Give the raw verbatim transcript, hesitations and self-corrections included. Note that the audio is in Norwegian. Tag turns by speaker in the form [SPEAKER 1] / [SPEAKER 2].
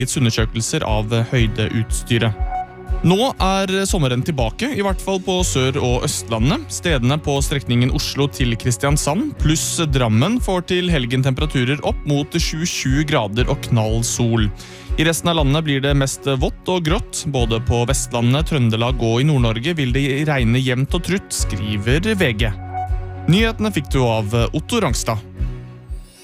[SPEAKER 1] undersøkelser av høydeutstyret. Nå er sommeren tilbake, i hvert fall på Sør- og Østlandet. Stedene på strekningen Oslo til Kristiansand pluss Drammen får til helgen temperaturer opp mot tjuesju grader og knall sol. I resten av landet blir det mest vått og grått. Både på Vestlandet, Trøndelag og i Nord-Norge vil det regne jevnt og trutt, skriver V G. Nyhetene fikk du av Otto Rangstad.